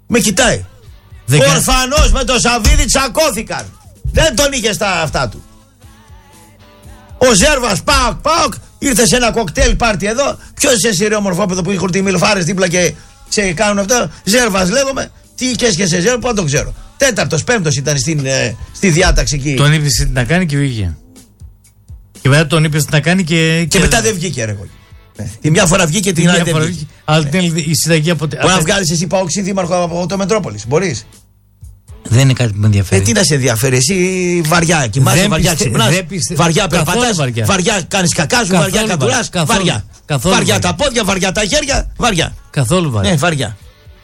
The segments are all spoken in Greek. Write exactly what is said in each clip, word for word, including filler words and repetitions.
Με κοιτάει. Δεκα... Ο ορφανός με τον Σαββίδη τσακώθηκαν. Δεν τον είχε στα αυτά του. Ο Ζέρβας, πάοκ, πάοκ, ήρθε σε ένα κοκτέιλ πάρτι εδώ. Ποιος είσαι εσύ ρε ομορφόπεδο που έχουν τη μιλοφάρες δίπλα και σε κάνουν αυτό? Ζέρβας λέγομαι. Τι και σε Ζέρβα, που δεν το ξέρω. Τέταρτος, πέμπτος ήταν στην, ε, στη διάταξη εκεί. Τον είπες τι να κάνει και βγήκε. Και μετά τον είπες τι να κάνει και. Και, και μετά δεν βγήκε, ρε εγώ. Ναι. Τη μια φορά βγήκε και την άλλη δεν βγήκε. Αλλά ναι. Η συνταγή από. Μπορεί να βγάλεις εσύ Παοξή δήμαρχο από το Μετρόπολης. Μπορείς. Δεν είναι κάτι που με ενδιαφέρει. Ε, τι να σε ενδιαφέρει, εσύ βαριά κοιμάσαι, βαριά ξυπνάς, πιστε... βαριά περπατάς, βαριά, βαριά κάνεις κακά σου, βαριά κατουράς, βαριά. Καθόλου βαριά τα πόδια, βαριά τα χέρια, βαριά. Καθόλου βαριά. Ναι, βαριά.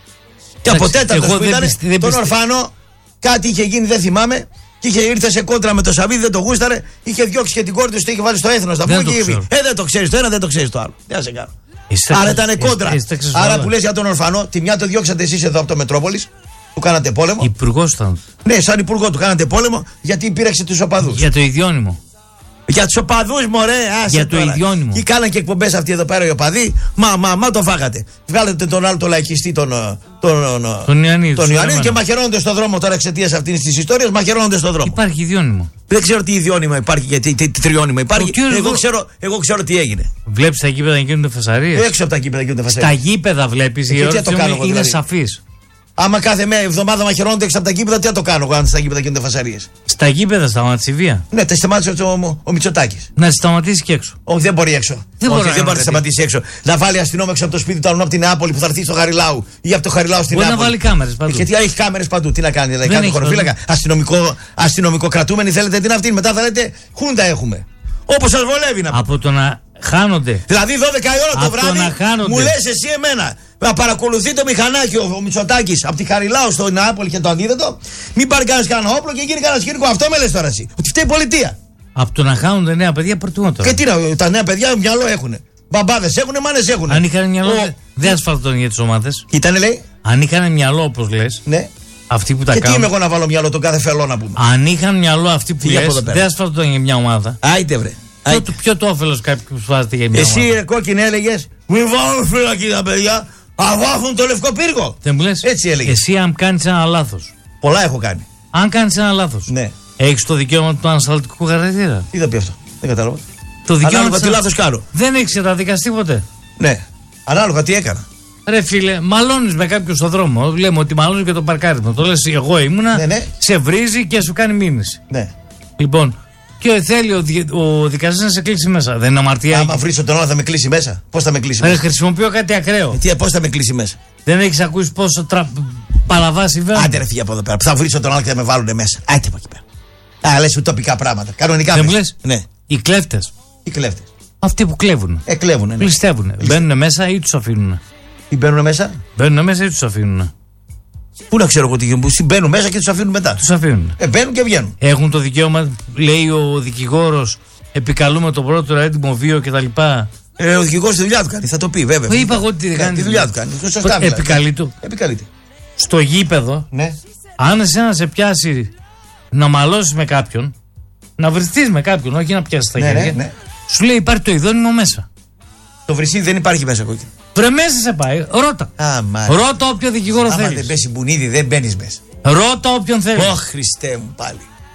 Και από τέταρτος που ήταν, πιστε... τον ορφανό, κάτι είχε γίνει, δεν θυμάμαι, και είχε ήρθε σε κόντρα με το Σαββίδι, δεν το γούσταρε, είχε διώξει και την κόρη του, το είχε βάλει στο έθνος. Θα πούμε και είπε, ε, δεν το ξέρεις το ένα, δεν το ξέρεις το άλλο. Δεν σε κάνω. Άρα ήταν κόντρα. Άρα που λες για τον ορφανό, τη μια το διώξατε εσείς εδώ από το Μετρόπολης. Του κάνατε πόλεμο. Υπουργός ήταν. Ναι, σαν υπουργό του κάνατε πόλεμο γιατί πήραξε τους οπαδούς. Για το ιδιώνυμο. Για τους οπαδούς, μωρέ, άσε. Για το τώρα. ιδιώνυμο. Και κάναν και εκπομπές αυτοί εδώ πέρα οι οπαδοί. Μα, μα, μα το φάγατε. Βγάλετε τον άλλο το λαϊκιστή, τον. Τον, τον Ιωαννίδη. Τον Ιωαννίδη και μαχαιρώνονται στον δρόμο τώρα εξαιτίας αυτής της ιστορίας. Μαχαιρώνονται στον δρόμο. Υπάρχει ιδιώνυμο. Δεν ξέρω τι ιδιώνυμο υπάρχει και τι, τι, τι τριώνυμο υπάρχει. Εγώ, εγώ, ξέρω, εγώ ξέρω τι έγινε. Βλέπεις τα γήπεδα να γίνονται φασαρίες. Έξω από τα γήπεδα γίνονται φασαρίες. Στα γήπεδα βλέπεις. Η ερώτηση είναι δηλαδή. Σαφής. Άμα κάθε μέρα εβδομάδα μαχαιρώνονται έξω από τα γήπεδα, τι θα το κάνω εγώ αν στα γήπεδα γίνονται φασαρίες. Στα γήπεδα σταμάτησε η βία. Ναι, τα σταμάτησε ο, ο, ο Μητσοτάκης. Να σταματήσει και έξω. Όχι, δεν μπορεί έξω. Δεν Όχι, μπορεί, δεν μπορεί να σταματήσει έξω. Να βάλει αστυνόμο έξω από το σπίτι του άλλου από την Νεάπολη που θα έρθει στο Χαριλάου ή από το Χαριλάου στην Νεάπολη. Μπορεί να βάλει κάμερες παντού. Γιατί έχει κάμερες παντού. Τι να κάνει, δηλαδή κάνει χωροφύλακα. Αστυνομικό, αστυνομικό κρατούμενοι θέλετε την αυτή. Μετά θα λέτε χούντα έχουμε. Όπως σας βολεύει να. Από το να χάνονται. Δηλαδή δώδεκα η ώρα το βράδυ μου λες εσύ εμένα να παρακολουθεί το μηχανάκι ο, ο Μητσοτάκης από τη Χαριλάου στο Νεάπολη και το αντίθετο. Μην πάρει κανένα κανένα όπλο και γίνει κανένα χειρικό. Αυτό με λες τώρα εσύ. Ότι φταίει η πολιτεία. Από το να χάνονται νέα παιδιά προτιμώ τώρα. Και τι να, τα νέα παιδιά μυαλό έχουν. Μπαμπάδες έχουν, μάνες έχουν. Αν είχαν μυαλό, ο... δεν ασφαλτώνει για τις ομάδες. Ήτανε λέει. Αν είχαν μυαλό όπως λες. Ναι. Αυτοί που τα και κάνουν. τι είμαι εγώ να βάλω μυαλό τον κάθε φελό να πούμε. Αν είχαν μυαλό αυτοί που λες, δεν ασφαλτώνει για μια ομάδα. Άιτε βρε. Ποιο, ποιο το όφελος κάποιου που βάζετε για μια Εσύ ομάδα. ρε κόκκινη έλεγες μην βάλουν φυλακή τα παιδιά. Αγώθουν το λευκό πύργο. Δεν μου λες. Έτσι έλεγες. Εσύ αν κάνεις ένα λάθος. Πολλά έχω κάνει. Αν κάνεις ένα λάθος. Ναι. Έχεις το δικαίωμα του ανασταλτικού χαρακτήρα. Τι θα πει αυτό. Δεν κατάλαβα. Το δικαίωμα. Ανάλογα τι λάθος κάνω. Δεν έχεις καταδικαστεί ποτέ. Ναι. Ανάλογα τι έκανα. Ρε φίλε, μαλώνεις με κάποιον στον δρόμο. Λέμε ότι μαλώνεις για το παρκάρισμα. Το λες εγώ ήμουνα. Ναι, ναι. Σε βρίζει και σου κάνει μήνυση. Ναι. Λοιπόν, και θέλει ο, δι... ο δικαστής να σε κλείσει μέσα. Δεν είναι αμαρτία. Άμα βρίσω τον άλλο θα με κλείσει μέσα. Πώς θα με κλείσει μέσα. Ρε, χρησιμοποιώ κάτι ακραίο. Ε, τι, πώς θα με κλείσει μέσα. Δεν έχεις ακούσει πόσο τρα... παραβάσει βέβαια. Άντε ρε φύγε από εδώ πέρα. Θα βρίσω τον άλλο και θα με βάλουν μέσα. Άντε από εκεί πέρα. Α, λες ουτοπικά πράγματα. Κανονικά. Δεν μου λες. Ναι. Οι κλέφτες. Οι κλέφτες. Αυτοί που κλέβουν. Ε, κλέβουν. Ναι. Ληστεύουν. Μπαίνουν μέσα ή τους αφήνουν. Ή μπαίνουν μέσα. Μπαίνουν μέσα ή τους αφήνουν. Πού να ξέρω εγώ τι γίνεται. Μπαίνουν μέσα και τους αφήνουν μετά. Τους αφήνουν. Ε, μπαίνουν και βγαίνουν. Έχουν το δικαίωμα, λέει ο δικηγόρος, επικαλούμε το πρώτο έτοιμο βίο κτλ. Ε, ο δικηγόρος τη δουλειά του κάνει. Θα το πει βέβαια. Είπα εγώ ότι δεν κάνει. Τη δουλειά του κάνει. Επικαλείται. Επικαλείται. Στο γήπεδο, ναι. Αν εσένα σε πιάσει να μαλώσεις με κάποιον, να βρεθείς με κάποιον, όχι να πιάσεις τα ναι, χέρια, ναι, ναι. σου λέει υπάρχει το ειδώνυμο μέσα. Το βρυσίδι δεν υπάρχει μέσα κόκκινο. Βρε μέσα σε πάει, ρώτα. Α, ρώτα όποιο δικηγόρο θέλει. Αν δεν πέσει μπουνίδι, δεν μπαίνει μέσα. Ρώτα όποιον θέλει. Ω Χριστέ μου πάλι.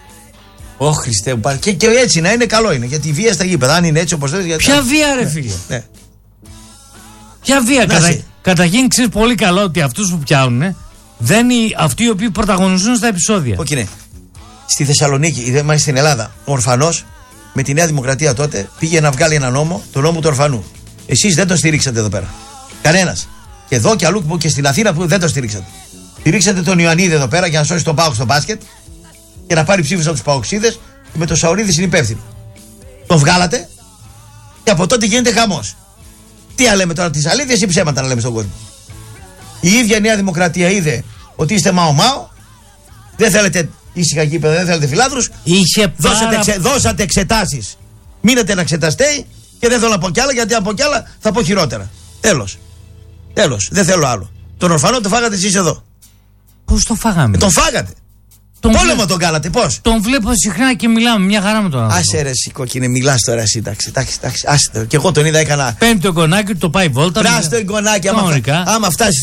Ω Χριστέ μου πάλι. Και, και έτσι να είναι καλό είναι. Γιατί η βία στα γήπεδα, αν είναι έτσι όπως θέλει. Γιατί... Ποια βία, ρε φίλε. Ναι. Ποια βία. Κατα... Καταρχήν ξέρει πολύ καλά ότι αυτούς που πιάνουν δεν είναι αυτοί οι οποίοι πρωταγωνιστούν στα επεισόδια. Όχι, ναι. Στη Θεσσαλονίκη, μάλιστα στην Ελλάδα, ο ορφανός με τη Νέα Δημοκρατία τότε πήγε να βγάλει ένα νόμο, τον νόμο του ορφανού. Εσείς δεν τον στηρίξατε εδώ πέρα. Κανένας. Και εδώ και αλλού και στην Αθήνα που δεν τον στηρίξατε. Στηρίξατε τον Ιωαννίδη εδώ πέρα για να σώσει τον Πάοκ στο μπάσκετ και να πάρει ψήφους από τους Παοξίδες και με τον Σαουρίδη συνυπεύθυνο. Τον βγάλατε και από τότε γίνεται χαμός. Τι να λέμε τώρα, τις αλήθειες ή ψέματα να λέμε στον κόσμο. Η ίδια η Νέα Δημοκρατία είδε ότι είστε μαο-μαο, δεν θέλετε ήσυχα γήπεδα, δεν θέλετε φιλάθρους. Είχε δώσατε, πάρα... εξε, δώσατε εξετάσεις. Μείνετε να εξεταστέει και δεν θέλω να πω κι άλλα, γιατί αν πω κι άλλα θα πω χειρότερα. Τέλος. Τέλος. Δεν θέλω άλλο. Τον ορφανό τον φάγατε εσείς εδώ. Πώς τον φάγαμε. Ε, τον φάγατε. Τον πόλεμο βλέ... τον κάνατε, πώς. Τον βλέπω συχνά και μιλάμε μια χαρά με τον άνθρωπο. Άσε ρε εσύ κόκκινε, μιλάς τώρα εσύ. Εντάξει, εντάξει, εντάξει. Άσε. Και εγώ τον είδα, έκανα. Παίρνει το εικονάκι, το πάει βόλτα. Πράσινο εικονάκι, άμα, άμα φτάσει.